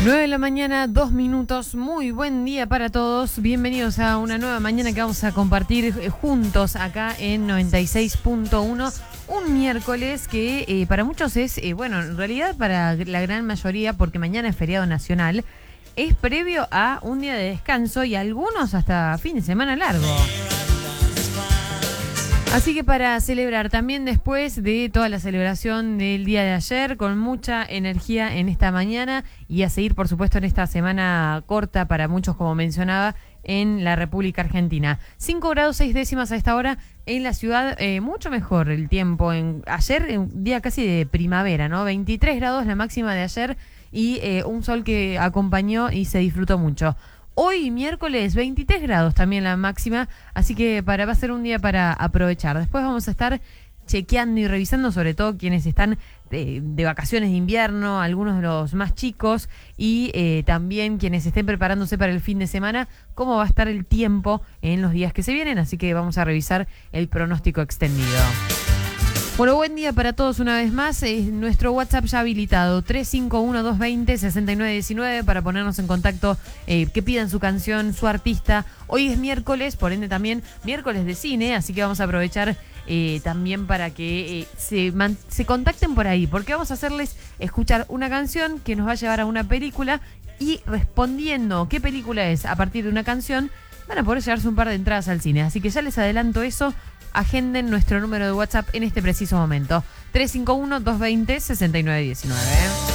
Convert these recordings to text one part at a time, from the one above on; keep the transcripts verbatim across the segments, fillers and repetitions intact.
nueve de la mañana, dos minutos. Muy buen día para todos. Bienvenidos a una nueva mañana que vamos a compartir juntos acá en noventa y seis punto uno. Un miércoles que eh, para muchos es, eh, bueno, en realidad para la gran mayoría, porque mañana es feriado nacional, es previo a un día de descanso y algunos hasta fin de semana largo. Así que para celebrar también después de toda la celebración del día de ayer, con mucha energía en esta mañana y a seguir, por supuesto, en esta semana corta para muchos, como mencionaba, en la República Argentina. cinco grados seis décimas a esta hora en la ciudad, eh, mucho mejor el tiempo. En, ayer, un día casi de primavera, ¿no? veintitrés grados la máxima de ayer y eh, un sol que acompañó y se disfrutó mucho. Hoy, miércoles, veintitrés grados también la máxima, así que para, va a ser un día para aprovechar. Después vamos a estar chequeando y revisando, sobre todo quienes están de, de vacaciones de invierno, algunos de los más chicos y eh, también quienes estén preparándose para el fin de semana, cómo va a estar el tiempo en los días que se vienen, así que vamos a revisar el pronóstico extendido. Bueno, buen día para todos una vez más. Es nuestro WhatsApp ya habilitado, tres cinco uno, dos dos cero, seis nueve uno nueve, para ponernos en contacto, eh, que pidan su canción, su artista. Hoy es miércoles, por ende también miércoles de cine, así que vamos a aprovechar eh, también para que eh, se, man, se contacten por ahí, porque vamos a hacerles escuchar una canción que nos va a llevar a una película y respondiendo qué película es a partir de una canción, van a poder llevarse un par de entradas al cine. Así que ya les adelanto eso. Agenden nuestro número de WhatsApp en este preciso momento. tres cinco uno, dos dos cero, seis nueve uno nueve.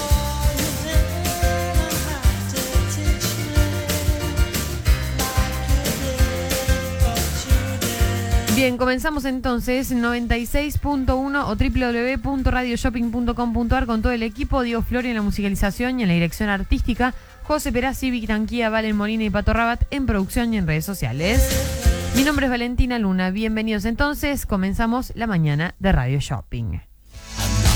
Bien, comenzamos entonces noventa y seis punto uno o doble u doble u doble u punto radio shopping punto com punto a r con todo el equipo. Diego Flori en la musicalización y en la dirección artística. José Perazzi, Vicky Tanquía, Valen Molina y Pato Rabat en producción y en redes sociales. Mi nombre es Valentina Luna. Bienvenidos entonces. Comenzamos la mañana de Radio Shopping.